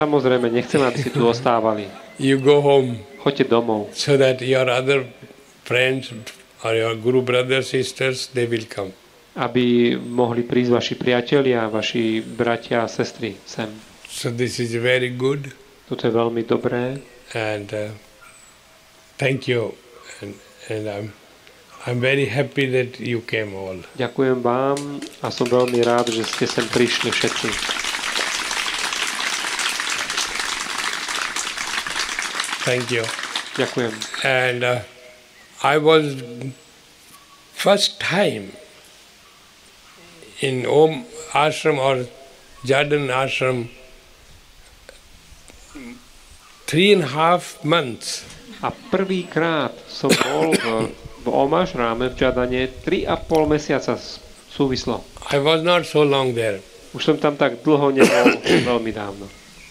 Samozrejme, nechcem, aby ste tu ostávali. You go home Choďte domov, so that your other friends or your guru brothers, sisters, they will come. aby mohli prísť vaši priatelia, vaši bratia a sestry sem. So this is very good, Toto je veľmi dobré and thank you. And I'm very happy that you came all. Ďakujem vám a som veľmi rád, že ste sem prišli všetci. Thank you. Ďakujem. And I was first time in Om ashram or Jardin ashram 3.5 months. A prvýkrát som bol v Omašráme v Jadane 3,5 mesiaca súvislo. I was not so long there. Už som tam tak dlho nebol, veľmi dávno.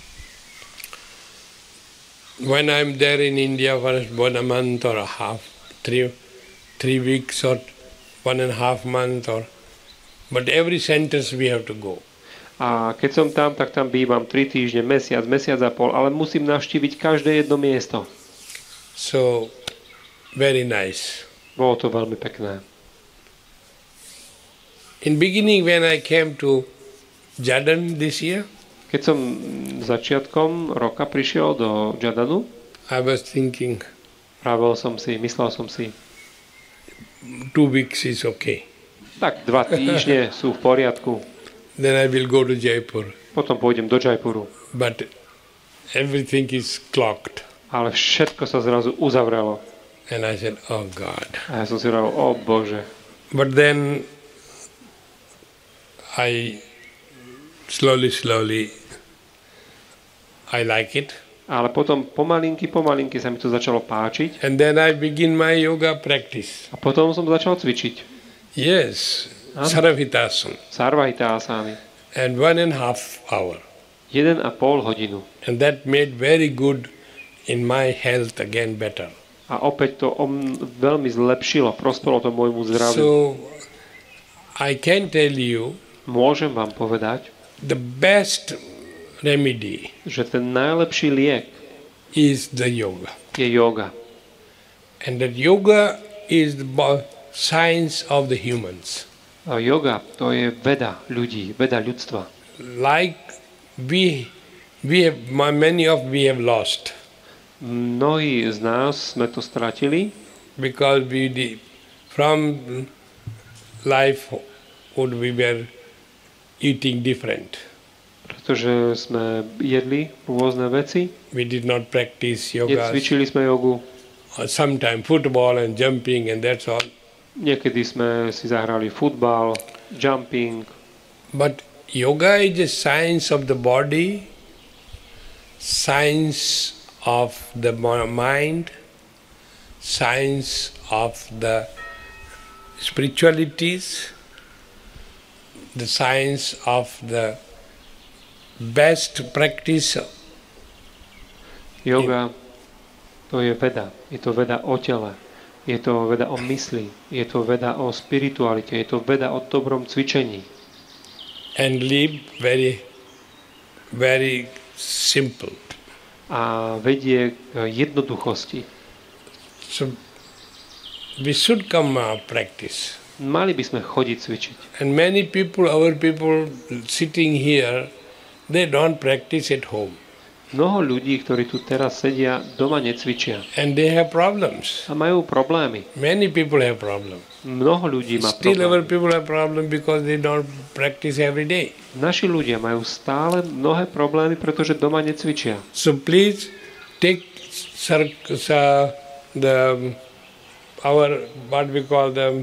When I'm there in India for about a month or a half, three weeks or 1.5 months, but every sentence we have to go. A keď som tam, tak tam bývam 3 týždne, mesiac a pol, ale musím navštíviť každé jedno miesto. So, very nice. Bolo to veľmi pekné. In beginning when I came to Jharkhand this year, Keď som začiatkom roka prišiel do Jadanu, I was thinking myslel som si, 2 weeks is okay. tak 2 týždne sú v poriadku, Then I will go to Jaipur. potom pôjdem do Jaipuru. But everything is clocked. Ale všetko sa zrazu uzavrelo. And I said, oh God. A ja som si hovoril, o Bože. But then I slowly I like it. Ale potom pomalinky sa mi to začalo páčiť. And then I begin my yoga practice. A potom som začal cvičiť. Yes, Huh? Sarvahitasana. Sarvahitásány. And 1.5 hour. 1,5 hodinu. And that made very good in my health again better. A opäť to veľmi zlepšilo, prospelo to môjmu zdraviu. So I can tell you Môžem vám povedať, the best remedy že ten najlepší liek is the yoga. je yoga. And that yoga is the science of the humans. A yoga to je veda ľudí, veda ľudstva. Like we have many of we have lost Mnohí z nás sme to stratili, because from lifehood we were eating different. pretože sme jedli rôzne veci, We did not practice yoga. cvičili sme jogu, Sometimes football and jumping and that's all. niekedy sme si zahrali futbal, jumping, But yoga is the science of the body, science of the mind, science of the spiritualities, the science of the best practice. yoga to je veda. Je to veda o tele, je to veda o mysli, je to veda o spiritualite, je to veda o dobrom cvičení. And live very, very simple. A vedie k jednoduchosti. So we should come practice. Mali by sme chodiť cvičiť. And many people, our people sitting here, they don't practice at home. Mnoho ľudí, ktorí tu teraz sedia, doma necvičia. And they have problems. A majú problémy. Many people have problems. Mnoho ľudí má Still our problémy. people have problems because they don't practice every day. Naši ľudia majú stále mnohé problémy, pretože doma necvičia. So please take our what we call the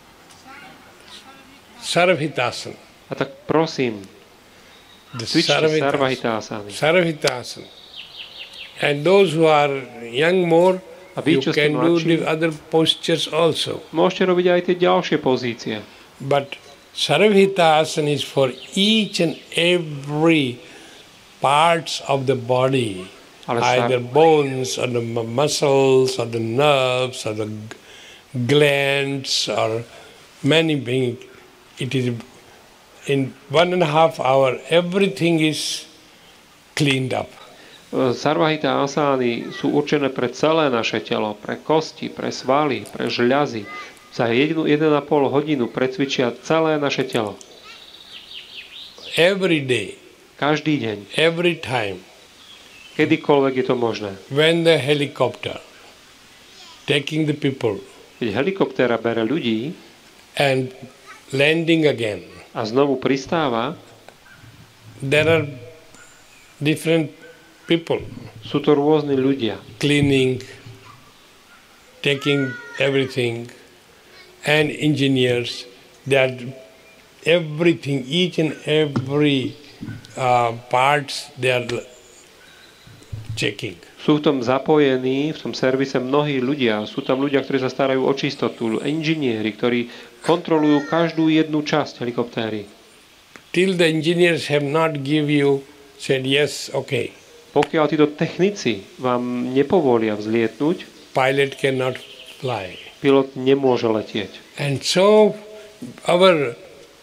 Sarvahitasana. A tak prosím, The cvičte sarvahitásány. Sarvahitasana. And those who are young more, A vy, you čo ste can do mladší, the other postures also. môžete robiť aj tie ďalšie pozície. But Sarvahitasana is for each and every parts of the body, Ale either bones or the muscles or the nerves or the glands or many beings. It is in 1.5 hour everything is cleaned up. Sarvahita asány sú určené pre celé naše telo, pre kosti, pre svaly, pre žľazy. Za 1,5 hodinu precvičia celé naše telo. Every day, Každý deň, every time, kedykoľvek je to možné. when the helicopter taking the people Keď helikoptéra bere ľudí and landing again, a znovu pristáva, there are different people sú to rôzni ľudia. cleaning, taking everything, and engineers. That everything, each and every parts they are checking. Sú v tom zapojení, v tom servise mnohí ľudia. Sú tam ľudia, ktorí sa starajú o čistotu, inžinieri, ktorí kontrolujú každú jednu časť helikoptéry. Till the engineers have not give you said yes, okay. Pokiaľ títo technici vám nepovolia vzlietnúť, Pilot cannot fly. pilot nemôže letieť. And so our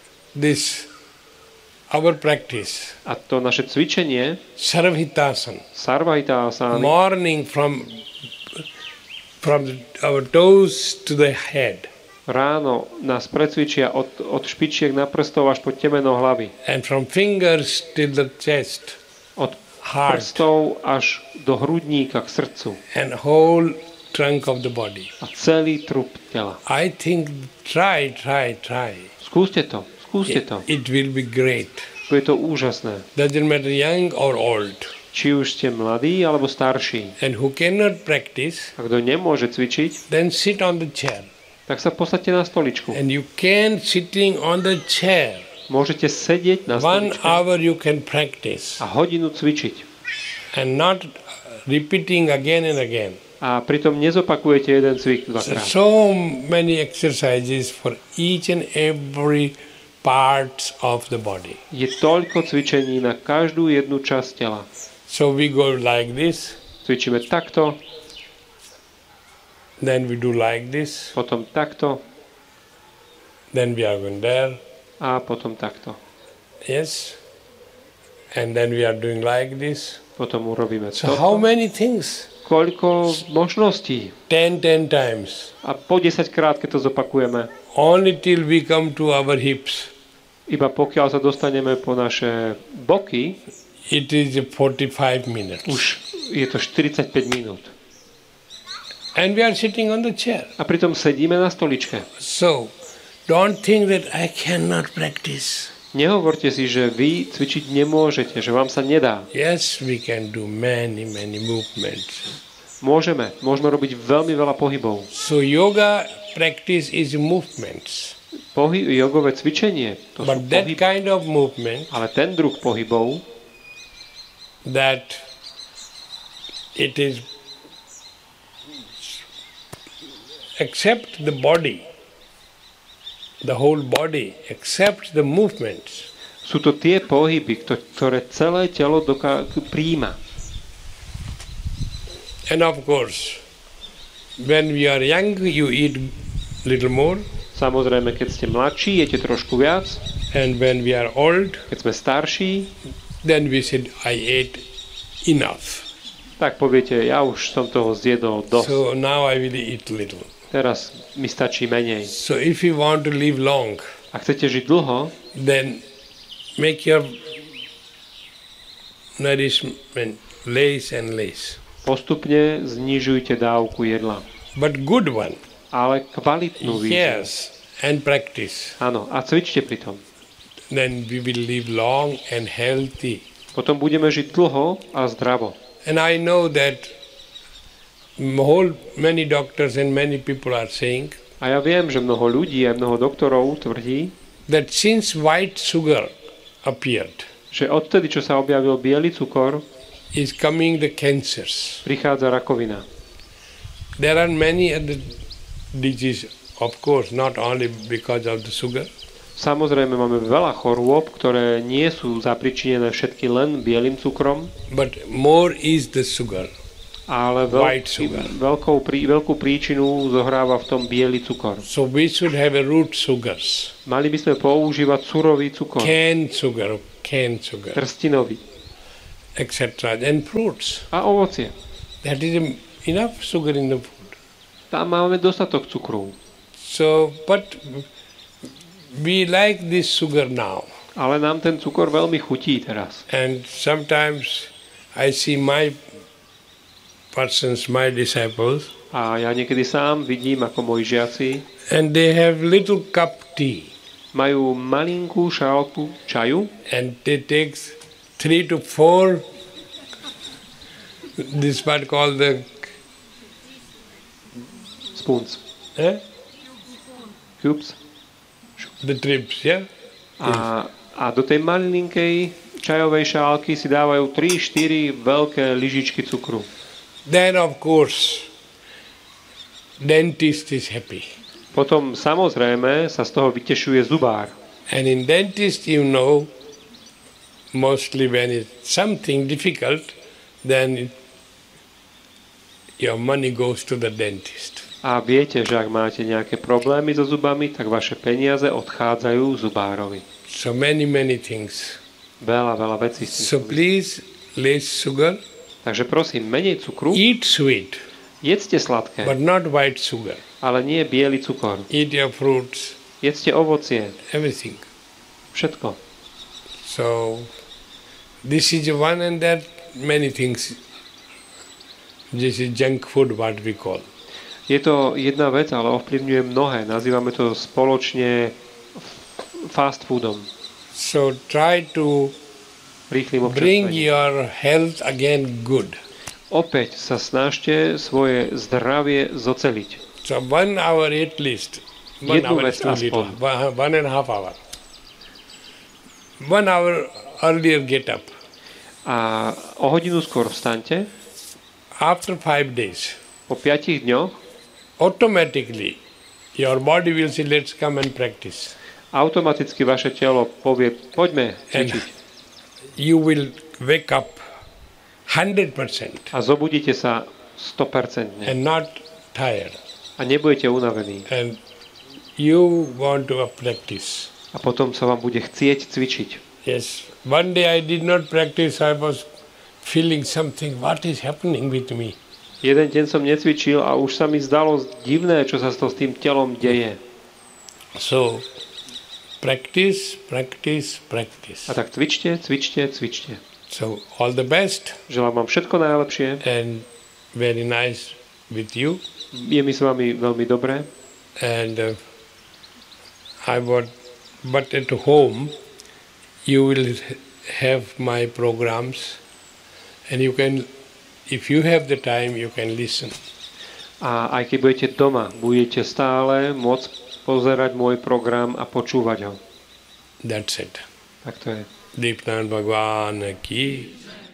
practice, A to naše cvičenie, Sarvhitasana, Sarvahita asány, morning from our toes to the head, ráno nás precvičia od špičiek na prstov až po temeno hlavy. and from fingers till the chest, Od heart, prstov až do hrudníka k srdcu. and whole trunk of the body. A celý trup tela. I think try. Skúste to. It will be great. Bude to úžasné. Doesn't matter young or old. Či už ste mladí alebo starší. And who cannot practice, A kto nemôže cvičiť, then sit on the chair. tak sa posaďte na stoličku. And you can sitting on the chair. Môžete sedieť na 1 stoličke hour you can practice. a hodinu cvičiť. And not repeating again and again. A pritom nezopakujete jeden cvik dvakrát. So many exercises for each and every parts of the body. Je toľko cvičení na každú jednu časť tela. So we go like this, Cvičíme takto, then we do like this, potom takto then we are going there, a potom takto. yes, and then we are doing like this. Potom urobíme So how toto. many things? Koľko možností. 10 times. A po 10 krát, keď to zopakujeme, Only till we come to our hips. iba pokiaľ sa dostaneme po naše boky, It is 45 minutes. už je to 45 minút. And we are sitting on the chair. A pritom sedíme na stoličke. So, don't think that I cannot practice. Nehovorte si, že vy cvičiť nemôžete, že vám sa nedá. Yes, we can do many movements. Môžeme robiť veľmi veľa pohybov. So, yoga practice is movements. Jogové cvičenie, to sú But that pohyby, kind of movement ale ten druh pohybov, that it is except the body, the whole body, except the movements. sú to tie pohyby, ktoré celé telo prijíma. And of course, when we are young, you eat little more, Samozrejme, keď ste mladší, jete trošku viac. and when we are old, Keď sme starší, then we said, I ate enough. tak poviete, ja už som toho zjedol dosť. So now I will eat little. Teraz mi stačí menej. So if you want to live long, Ak chcete žiť dlho, then make your nourishment less and less. postupne znižujte dávku jedla. But good one. Ale kvalitnú výživu. Yes, and practice. Áno, a cvičte pri tom. Then we will live long and healthy. Potom budeme žiť dlho a zdravo. And I know that many doctors and many people are saying A ja viem, že mnoho ľudí a mnoho doktorov tvrdí, that since white sugar appeared, že odtedy, čo sa objavil biely cukor, is coming the cancers. prichádza rakovina. There are many other diseases, of course, not only because of the sugar, Samozrejme, máme veľa chorôb, ktoré nie sú zapričinené všetky len bielým cukrom, but more is the sugar. ale White sugar. veľkú príčinu zohráva v tom biely cukor. So we should have a root sugars, Mali by sme používať surový cukor, cane sugar, trstinový. etc. And fruits. A ovocie. That is enough sugar in the food. Tam máme dostatok cukru. So, but we like this sugar now. Ale nám ten cukor veľmi chutí teraz. And sometimes I see my persons, my disciples, A ja niekedy sám vidím, ako moji žiaci and they have little cup tea. majú malinkú šálku čaju And they take 3 to 4, this what called the, spoons, eh? cubes. The trips, yeah? A do tej malinkej čajovej šálky si dávajú 3-4 veľké lyžičky cukru. Then of course, dentist is happy. Potom samozrejme sa z toho vytešuje zubár. And in dentist, you know, mostly when it's something difficult, then your money goes to the dentist. A viete, že ak máte nejaké problémy so zubami, tak vaše peniaze odchádzajú zubárovi. So many things. Veľa vecí s tým So súvisí. please, less sugar, Takže prosím, menej cukru, eat sweet, jedzte sladké, but not white sugar. ale nie biely cukor. Eat your fruits, Jedzte ovocie, everything. všetko. So this is one, and that many things. This is junk food, what we call. Je to jedna vec, ale ovplyvňuje mnohé. Nazývame to spoločne fast foodom. So try to Rýchlým bring občerstvením. your health again good. Opäť sa snažte svoje zdravie zoceliť. So 1 hour at least. 1 Jednu hour vec is too little. aspoň. 1.5 hour. 1 hour earlier get up. A o hodinu skôr vstaňte. After 5 days, Po 5 dňoch automatically your body will say, let's come and practice. automaticky vaše telo povie, poďme And cvičiť. you will wake up 100% A zobudíte sa 100% and not tired. a nebudete unavení. And you want to practice. A potom sa vám bude chcieť cvičiť. Yes. One day I did not practice. I was feeling something. What is happening with me? Jeden deň som necvičil a už sa mi zdalo divné, čo sa s tým telom deje. So, practice. A tak cvičte. So, all the best Želám vám všetko najlepšie. and very nice with you. Je mi s vami veľmi dobré. And but at home, you will have my programs, and you can, if you have the time, you can listen. A aj keď budete doma, budete stále môcť pozerať môj program a počúvať ho. That's it. Tak to je. Deepnand Bhagwan ki